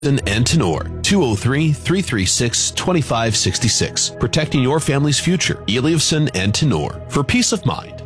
and Tenor, 203-336-2566. Protecting your family's future. Eliason and Tenor. For peace of mind,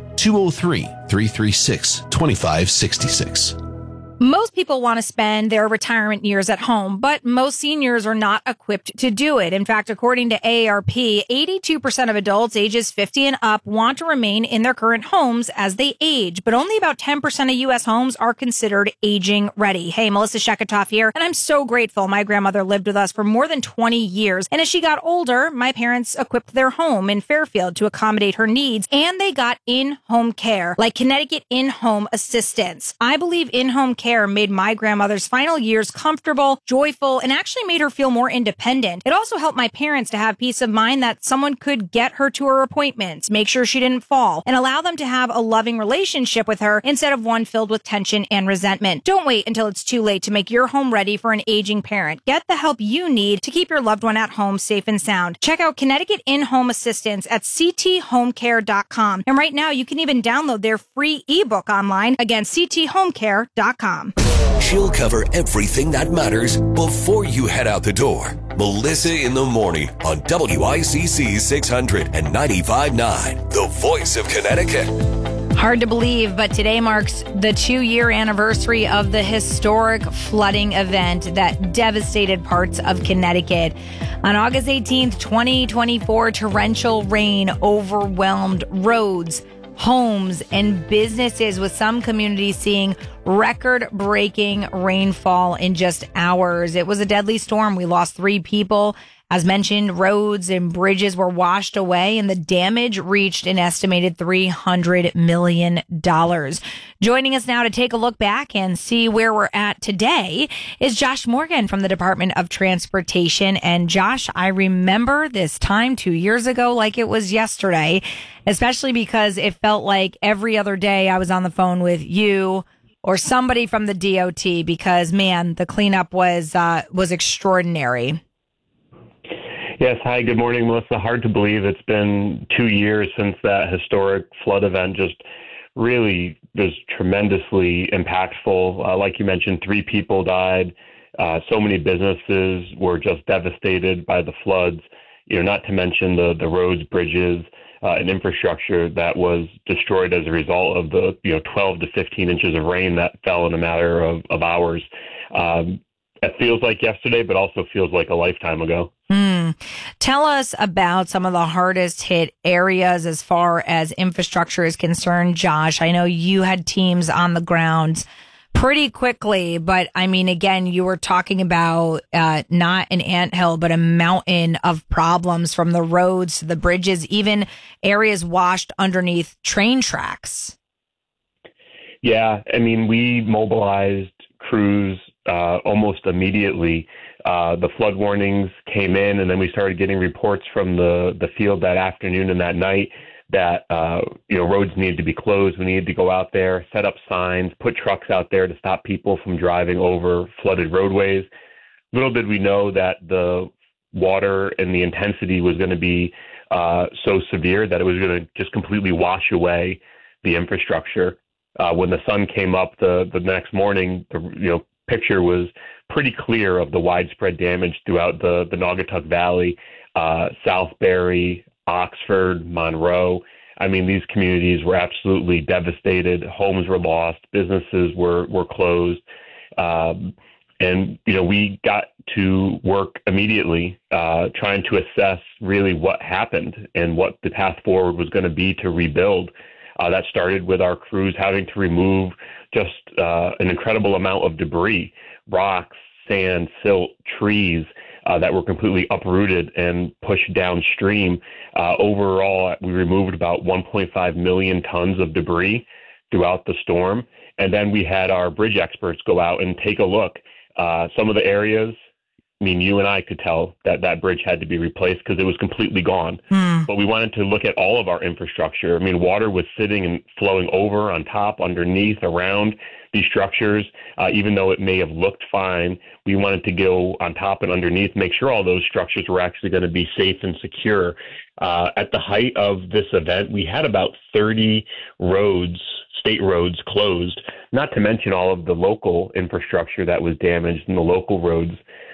203-336-2566. Most people want to spend their retirement years at home, but most seniors are not equipped to do it. In fact, according to AARP, 82% of adults ages 50 and up want to remain in their current homes as they age, but only about 10% of U.S. homes are considered aging ready. Hey, Melissa Sheketoff here, and I'm so grateful my grandmother lived with us for more than 20 years. And as she got older, my parents equipped their home in Fairfield to accommodate her needs, and they got in-home care, like Connecticut In-Home Assistance. I believe in-home care made my grandmother's final years comfortable, joyful, and actually made her feel more independent. It also helped my parents to have peace of mind that someone could get her to her appointments, make sure she didn't fall, and allow them to have a loving relationship with her instead of one filled with tension and resentment. Don't wait until it's too late to make your home ready for an aging parent. Get the help you need to keep your loved one at home safe and sound. Check out Connecticut In-Home Assistance at cthomecare.com. And right now, you can even download their free ebook online. Again, cthomecare.com. She'll cover everything that matters before you head out the door. Melissa in the Morning on WICC 695.9, the voice of Connecticut. Hard to believe, but today marks the 2-year anniversary of the historic flooding event that devastated parts of Connecticut. On August 18th, 2024, torrential rain overwhelmed roads, homes, and businesses, with some communities seeing record-breaking rainfall in just hours. It was a deadly storm. We lost 3 people. As mentioned, roads and bridges were washed away, and the damage reached an estimated $300 million. Joining us now to take a look back and see where we're at today is Josh Morgan from the Department of Transportation. And Josh, I remember this time 2 years ago like it was yesterday, especially because it felt like every other day I was on the phone with you or somebody from the DOT, because, man, the cleanup was extraordinary. Yes. Hi, good morning, Melissa. Hard to believe it's been 2 years since that historic flood event. Just really was tremendously impactful. Like you mentioned, 3 people died. So many businesses were just devastated by the floods, not to mention the roads, bridges, and infrastructure that was destroyed as a result of the 12 to 15 inches of rain that fell in a matter of hours. It feels like yesterday, but also feels like a lifetime ago. Tell us about some of the hardest hit areas as far as infrastructure is concerned, Josh. I know you had teams on the ground pretty quickly, but I mean, again, you were talking about not an anthill, but a mountain of problems, from the roads to the bridges, even areas washed underneath train tracks. Yeah, I mean, we mobilized crews almost immediately. The flood warnings came in, and then we started getting reports from the field that afternoon and that night that roads needed to be closed. We needed to go out there, set up signs, put trucks out there to stop people from driving over flooded roadways. Little did we know that the water and the intensity was going to be so severe that it was going to just completely wash away the infrastructure. When the sun came up the next morning, the picture was pretty clear of the widespread damage throughout the Naugatuck Valley, Southbury, Oxford, Monroe. I mean, these communities were absolutely devastated. Homes were lost. Businesses were closed. And we got to work immediately trying to assess really what happened and what the path forward was going to be to rebuild. That started with our crews having to remove just an incredible amount of debris, rocks, sand, silt, trees that were completely uprooted and pushed downstream. Overall, we removed about 1.5 million tons of debris throughout the storm. And then we had our bridge experts go out and take a look. Some of the areas I mean, you and I could tell that that bridge had to be replaced because it was completely gone. But we wanted to look at all of our infrastructure. I mean, water was sitting and flowing over, on top, underneath, around these structures. Even though it may have looked fine, we wanted to go on top and underneath, make sure all those structures were actually going to be safe and secure. At the height of this event, we had about 30 roads, state roads, closed, not to mention all of the local infrastructure that was damaged and the local roads